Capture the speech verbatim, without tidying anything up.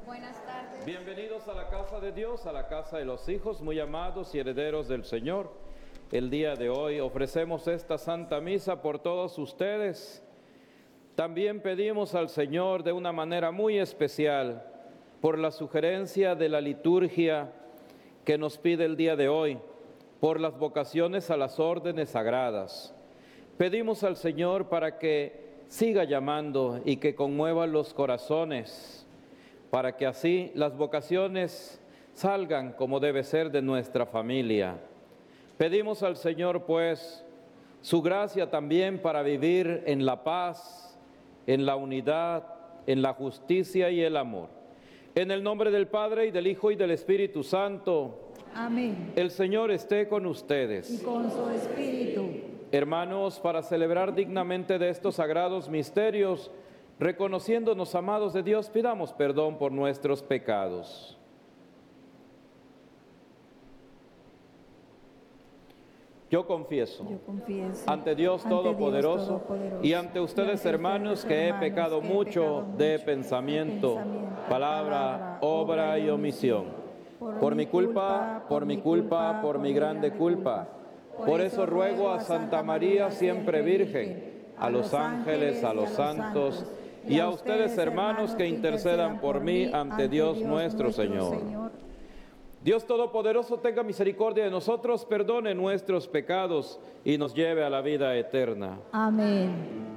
Buenas tardes. Bienvenidos a la casa de Dios, a la casa de los hijos muy amados y herederos del Señor. El día de hoy ofrecemos esta Santa Misa por todos ustedes. También pedimos al Señor de una manera muy especial por la sugerencia de la liturgia que nos pide el día de hoy, por las vocaciones a las órdenes sagradas. Pedimos al Señor para que siga llamando y que conmueva los corazones, para que así las vocaciones salgan como debe ser de nuestra familia. Pedimos al Señor, pues, su gracia también para vivir en la paz, en la unidad, en la justicia y el amor. En el nombre del Padre, y del Hijo, y del Espíritu Santo. Amén. El Señor esté con ustedes. Y con su espíritu. Hermanos, para celebrar dignamente de estos sagrados misterios, reconociéndonos amados de Dios, pidamos perdón por nuestros pecados. Yo confieso, Yo confieso ante Dios ante Todopoderoso, Dios Todopoderoso, y ante ustedes, hermanos, que he pecado mucho de pensamiento, palabra, obra y omisión. Por mi culpa, por mi culpa, por mi grande culpa. Por eso ruego a Santa María, siempre Virgen, a los ángeles, a los santos, y a ustedes, hermanos, que intercedan por mí ante Dios nuestro Señor. Dios Todopoderoso tenga misericordia de nosotros, perdone nuestros pecados y nos lleve a la vida eterna. Amén.